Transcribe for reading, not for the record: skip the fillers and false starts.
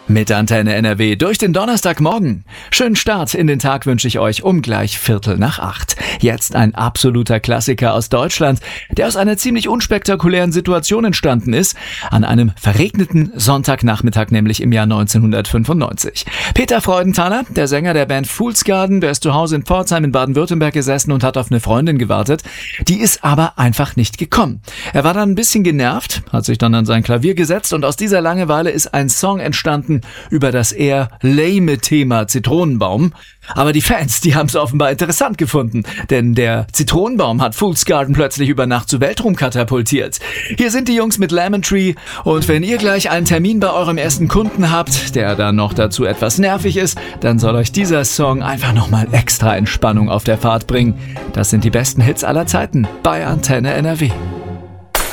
Mit Antenne NRW durch den Donnerstagmorgen. Schönen Start in den Tag wünsche ich euch um gleich 7:45. Jetzt ein absoluter Klassiker aus Deutschland, der aus einer ziemlich unspektakulären Situation entstanden ist, an einem verregneten Sonntagnachmittag, nämlich im Jahr 1995. Peter Freudenthaler, der Sänger der Band Fool's Garden, der ist zu Hause in Pforzheim in Baden-Württemberg gesessen und hat auf eine Freundin gewartet. Die ist aber einfach nicht gekommen. Er war dann ein bisschen genervt, hat sich dann an sein Klavier gesetzt und aus dieser Langeweile ist ein Song entstanden über das eher lame Thema Zitronenbaum. Aber die Fans, die haben es offenbar interessant gefunden, denn der Zitronenbaum hat Fool's Garden plötzlich über Nacht zu Weltruhm katapultiert. Hier sind die Jungs mit Lemon Tree und wenn ihr gleich einen Termin bei eurem ersten Kunden habt, der dann noch dazu etwas nervig ist, dann soll euch dieser Song einfach nochmal extra Entspannung auf der Fahrt bringen. Das sind die besten Hits aller Zeiten bei Antenne NRW.